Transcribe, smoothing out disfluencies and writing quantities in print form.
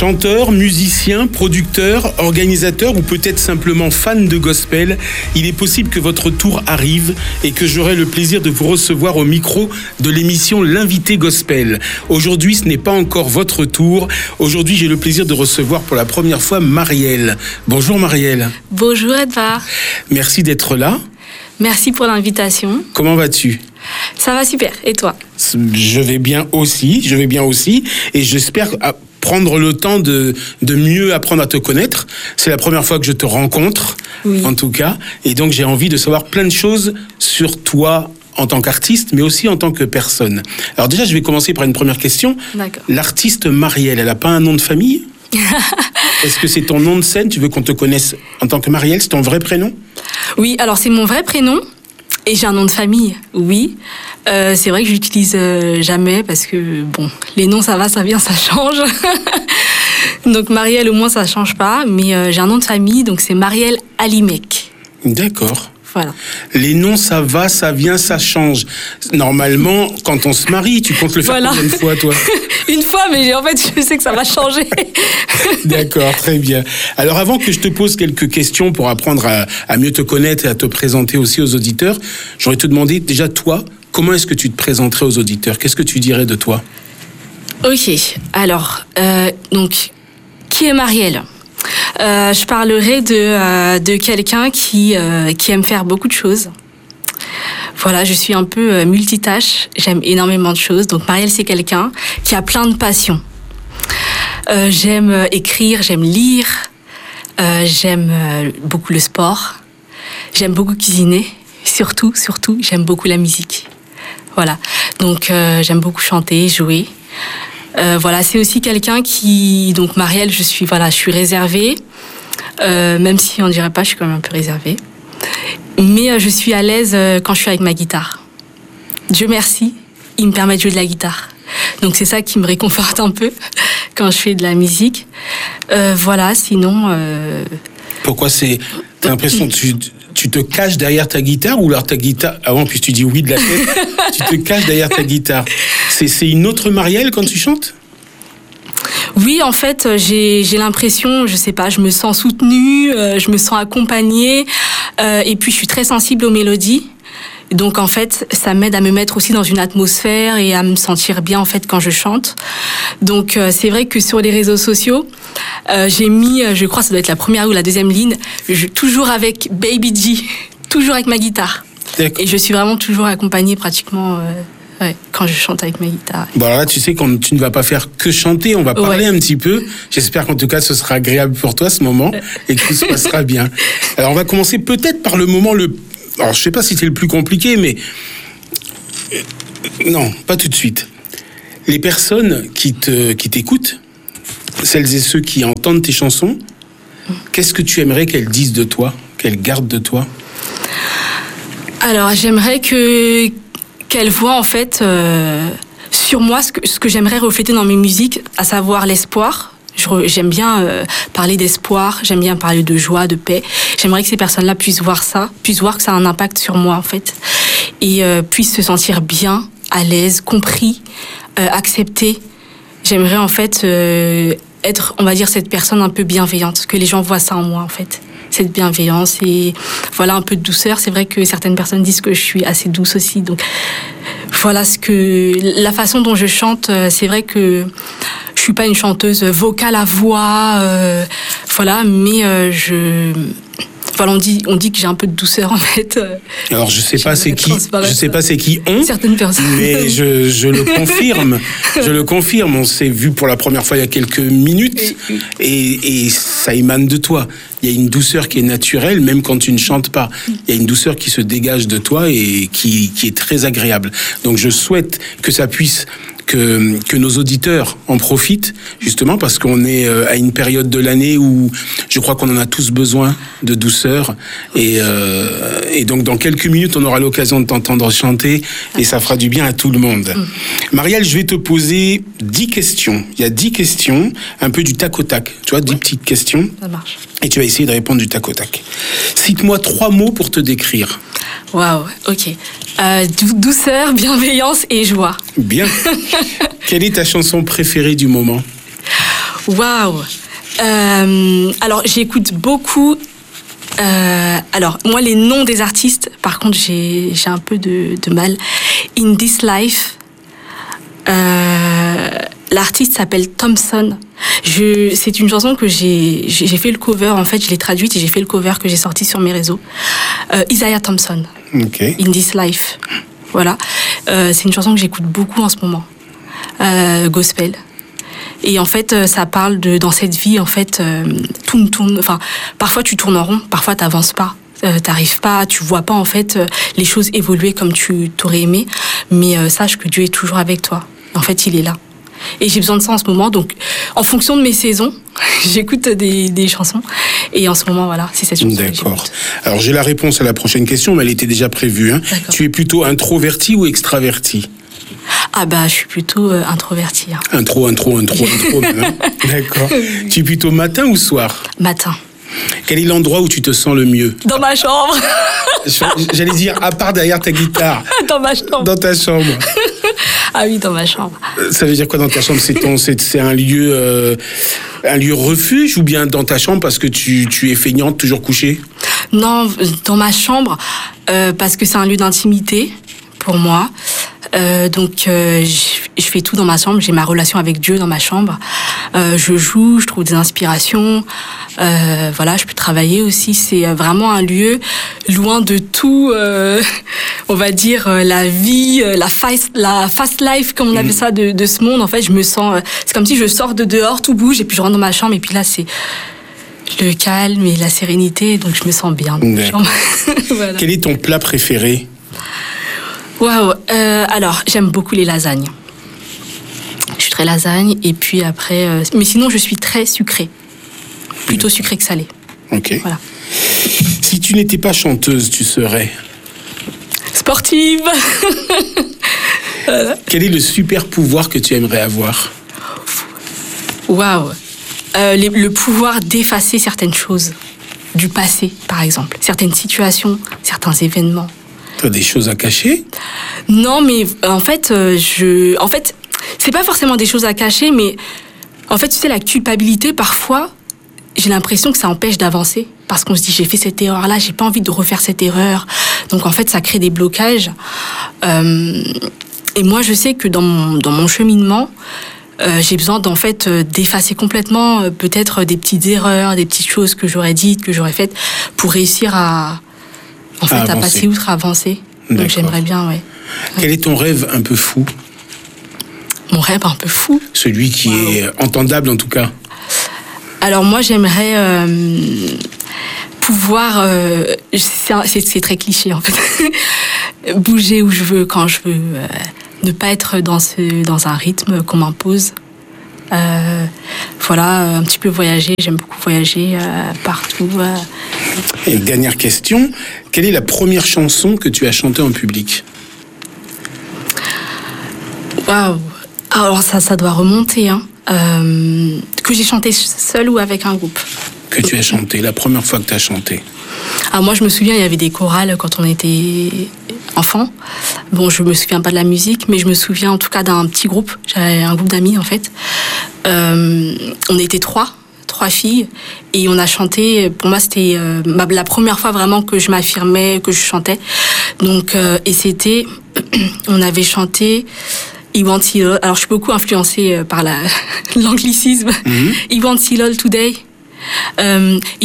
Chanteur, musicien, producteur, organisateur ou peut-être simplement fan de gospel, il est possible que votre tour arrive et que j'aurai le plaisir de vous recevoir au micro de l'émission L'invité Gospel. Aujourd'hui, ce n'est pas encore votre tour. Aujourd'hui, j'ai le plaisir de recevoir pour la première fois Marielle. Bonjour Marielle. Bonjour Edouard. Merci d'être là. Merci pour l'invitation. Comment vas-tu ? Ça va super. Et toi ? Je vais bien aussi. Et j'espère prendre le temps de mieux apprendre à te connaître. C'est la première fois que je te rencontre, oui. En tout cas. Et donc, j'ai envie de savoir plein de choses sur toi en tant qu'artiste, mais aussi en tant que personne. Alors déjà, je vais commencer par une première question. D'accord. L'artiste Marielle, elle n'a pas un nom de famille ? Est-ce que c'est ton nom de scène ? Tu veux qu'on te connaisse en tant que Marielle ? C'est ton vrai prénom ? Oui, alors c'est mon vrai prénom. Et j'ai un nom de famille, oui. C'est vrai que je l'utilise jamais parce que, bon, les noms, ça va, ça vient, ça change. Donc, Marielle, au moins, ça change pas. Mais j'ai un nom de famille, donc c'est Marielle Alimec. D'accord. Voilà. Les noms, ça va, ça vient, ça change. Normalement, quand on se marie, tu comptes le faire combien de fois, toi ? Une fois, mais en fait, je sais que ça va changer. D'accord, très bien. Alors, avant que je te pose quelques questions pour apprendre à mieux te connaître et à te présenter aussi aux auditeurs, j'aurais te demander déjà, toi, comment est-ce que tu te présenterais aux auditeurs ? Qu'est-ce que tu dirais de toi ? Ok, alors, donc, qui est Marielle ? Je parlerai de quelqu'un qui aime faire beaucoup de choses. Voilà, je suis un peu multitâche, j'aime énormément de choses. Donc Marielle, c'est quelqu'un qui a plein de passions. J'aime écrire, j'aime lire, j'aime beaucoup le sport, j'aime beaucoup cuisiner, surtout, j'aime beaucoup la musique. Voilà, donc j'aime beaucoup chanter, jouer. Voilà, c'est aussi quelqu'un qui... Donc Marielle, je suis réservée, même si on dirait pas, je suis quand même un peu réservée. Mais je suis à l'aise quand je suis avec ma guitare. Dieu merci, il me permet de jouer de la guitare. Donc c'est ça qui me réconforte un peu quand je fais de la musique. Voilà, sinon... Pourquoi c'est... T'as l'impression que tu te caches derrière ta guitare ou alors ta guitare... Avant, puis tu dis oui de la tête, tu te caches derrière ta guitare. C'est une autre Marielle quand tu chantes ? Oui, en fait, j'ai l'impression, je sais pas, je me sens soutenue, je me sens accompagnée, et puis je suis très sensible aux mélodies. Donc en fait, ça m'aide à me mettre aussi dans une atmosphère et à me sentir bien en fait quand je chante. Donc c'est vrai que sur les réseaux sociaux, j'ai mis, je crois que ça doit être la première ou la deuxième ligne, toujours avec Baby G, toujours avec ma guitare. D'accord. Et je suis vraiment toujours accompagnée pratiquement... quand je chante avec ma guitare. Bon alors là, tu sais que tu ne vas pas faire que chanter, on va parler un petit peu. J'espère qu'en tout cas, ce sera agréable pour toi ce moment et que tout se passera bien. Alors on va commencer peut-être par le moment Alors je sais pas si c'est le plus compliqué, mais non, pas tout de suite. Les personnes qui t'écoutent, celles et ceux qui entendent tes chansons, qu'est-ce que tu aimerais qu'elles disent de toi, qu'elles gardent de toi ? Alors j'aimerais qu'elle voit en fait sur moi ce que j'aimerais refléter dans mes musiques, à savoir l'espoir. J'aime bien parler d'espoir, j'aime bien parler de joie, de paix. J'aimerais que ces personnes-là puissent voir que ça a un impact sur moi en fait, et puissent se sentir bien, à l'aise, compris, acceptés. J'aimerais en fait être, on va dire, cette personne un peu bienveillante, que les gens voient ça en moi en fait. Cette bienveillance et voilà, un peu de douceur. C'est vrai que certaines personnes disent que je suis assez douce aussi. Donc voilà la façon dont je chante, c'est vrai que je suis pas une chanteuse vocale à voix, voilà, mais voilà, on dit que j'ai un peu de douceur en fait. Alors je sais pas c'est qui ont certaines personnes, mais je le confirme. Je le confirme. On s'est vu pour la première fois il y a quelques minutes et ça émane de toi. Il y a une douceur qui est naturelle, même quand tu ne chantes pas. Il y a une douceur qui se dégage de toi et qui est très agréable. Donc je souhaite que ça puisse que nos auditeurs en profitent, justement parce qu'on est à une période de l'année où je crois qu'on en a tous besoin de douceur et donc dans quelques minutes on aura l'occasion de t'entendre chanter et ça fera du bien à tout le monde. Marielle, je vais te poser 10 questions. Il y a 10 questions, un peu du tac au tac, tu vois, 10 petites questions. Ça marche. Et tu vas essayer de répondre du tac au tac. Cite-moi 3 mots pour te décrire. Waouh, ok. Douceur, bienveillance et joie. Bien. Quelle est ta chanson préférée du moment ? Waouh. Alors, j'écoute beaucoup. Alors, moi, les noms des artistes, par contre, j'ai un peu de mal. In This Life. L'artiste s'appelle Thompson. C'est une chanson que j'ai fait le cover, en fait, je l'ai traduite et j'ai fait le cover que j'ai sorti sur mes réseaux. Isaiah Thompson. Okay. In This Life. Voilà. C'est une chanson que j'écoute beaucoup en ce moment. Gospel. Et en fait, ça parle dans cette vie, en fait, tourne. Enfin, parfois tu tournes en rond, parfois t'avances pas. T'arrives pas, tu vois pas en fait les choses évoluer comme tu t'aurais aimé, mais sache que Dieu est toujours avec toi. En fait, il est là. Et j'ai besoin de ça en ce moment, donc en fonction de mes saisons, j'écoute des chansons. Et en ce moment, voilà, c'est cette chanson. D'accord. Alors j'ai la réponse à la prochaine question, mais elle était déjà prévue. Hein. Tu es plutôt introverti ou extraverti? Ah bah, je suis plutôt introvertie. Hein. Intro. Hein. D'accord. Tu es plutôt matin ou soir? Matin. Quel est l'endroit où tu te sens le mieux? Dans ma chambre. J'allais dire, à part derrière ta guitare. Dans ma chambre. Dans ta chambre. Ah oui, dans ma chambre. Ça veut dire quoi dans ta chambre? C'est un lieu refuge ou bien dans ta chambre parce que tu es feignante, toujours couchée? Non, dans ma chambre, parce que c'est un lieu d'intimité pour moi. Donc je fais tout dans ma chambre, j'ai ma relation avec Dieu dans ma chambre. Je joue, je trouve des inspirations. Voilà, je peux travailler aussi. C'est vraiment un lieu loin de tout, on va dire la vie, la fast life comme on appelle ça de ce monde. En fait, je me sens, c'est comme si je sors de dehors, tout bouge et puis je rentre dans ma chambre et puis là c'est le calme et la sérénité, donc je me sens bien dans ma chambre. Voilà. Quel est ton plat préféré? Waouh. Alors, j'aime beaucoup les lasagnes. Je suis très lasagne et puis après, mais sinon je suis très sucrée, plutôt sucrée que salée. Ok. Voilà. Si tu n'étais pas chanteuse, tu serais sportive. Voilà. Quel est le super pouvoir que tu aimerais avoir? Waouh. Le pouvoir d'effacer certaines choses du passé, par exemple, certaines situations, certains événements. Tu as des choses à cacher? Non, mais en fait, c'est pas forcément des choses à cacher, mais en fait, tu sais, la culpabilité, parfois, j'ai l'impression que ça empêche d'avancer. Parce qu'on se dit, j'ai fait cette erreur-là, j'ai pas envie de refaire cette erreur. Donc, en fait, ça crée des blocages. Et moi, je sais que dans mon cheminement, j'ai besoin d'effacer complètement peut-être des petites erreurs, des petites choses que j'aurais dites, que j'aurais faites, pour réussir à passer outre, à avancer. Donc j'aimerais bien, ouais. Quel est ton rêve un peu fou? Mon rêve un peu fou? Celui qui est entendable en tout cas. Alors moi j'aimerais pouvoir, c'est très cliché en fait, bouger où je veux, quand je veux, ne pas être dans un rythme qu'on m'impose. Voilà, un petit peu voyager, j'aime beaucoup voyager partout. Et une dernière question, quelle est la première chanson que tu as chantée en public? Waouh. Alors ça doit remonter, hein. Que j'ai chanté seule ou avec un groupe? Que tu as chanté, la première fois que tu as chanté. Ah, moi je me souviens, il y avait des chorales quand on était enfant. Bon, je me souviens pas de la musique, mais je me souviens en tout cas d'un petit groupe. J'avais un groupe d'amis en fait. On était trois filles et on a chanté. Pour moi, c'était la première fois vraiment que je m'affirmais, que je chantais. Donc, et c'était, on avait chanté He Wants It All. Alors, je suis beaucoup influencée par l'anglicisme. He Wants It All Today. He